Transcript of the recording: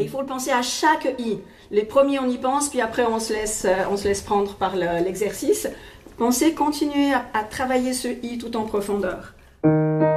il faut le penser à chaque I. Les premiers, on y pense, puis après, on se laisse prendre par l'exercice. Pensez, continuez à travailler ce I tout en profondeur.